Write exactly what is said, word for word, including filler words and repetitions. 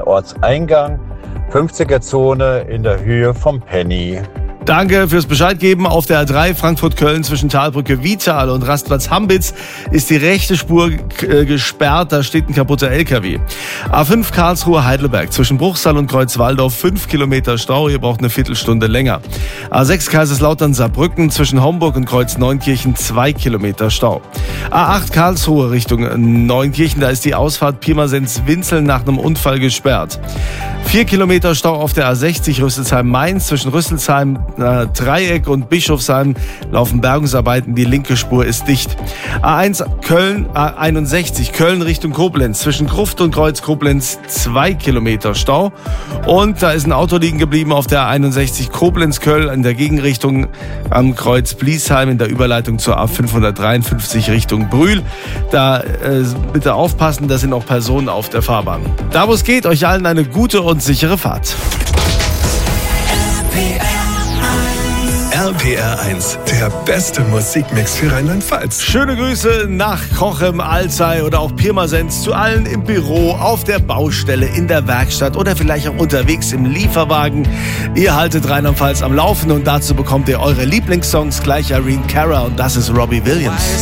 Ortseingang, fünfziger-Zone in der Höhe vom Penny. Danke fürs Bescheid geben. Auf der A drei Frankfurt-Köln zwischen Talbrücke Vital und Rastplatz Hambitz ist die rechte Spur äh, gesperrt. Da steht ein kaputter L K W. A fünf Karlsruhe-Heidelberg zwischen Bruchsal und Kreuzwaldorf fünf Kilometer Stau. Ihr braucht eine Viertelstunde länger. A sechs Kaiserslautern-Saarbrücken zwischen Homburg und Kreuz-Neunkirchen zwei Kilometer Stau. A acht Karlsruhe Richtung Neunkirchen. Da ist die Ausfahrt Pirmasens-Winzeln nach einem Unfall gesperrt. Vier Kilometer Stau auf der A sechzig Rüsselsheim-Mainz zwischen Rüsselsheim äh, Dreieck und Bischofsheim laufen Bergungsarbeiten. Die linke Spur ist dicht. A eins Köln, A einundsechzig Köln Richtung Koblenz zwischen Gruft und Kreuz Koblenz zwei Kilometer Stau. Und da ist ein Auto liegen geblieben auf der A einundsechzig Koblenz-Köln in der Gegenrichtung am Kreuz Bliesheim in der Überleitung zur A fünfhundertdreiundfünfzig Richtung Brühl. Da äh, bitte aufpassen, da sind auch Personen auf der Fahrbahn. Da wo es geht, euch allen eine gute und sichere Fahrt. R P R eins, der beste Musikmix für Rheinland-Pfalz. Schöne Grüße nach Cochem, Alzey oder auch Pirmasens zu allen im Büro, auf der Baustelle, in der Werkstatt oder vielleicht auch unterwegs im Lieferwagen. Ihr haltet Rheinland-Pfalz am Laufen und dazu bekommt ihr eure Lieblingssongs, gleich Irene Cara und das ist Robbie Williams.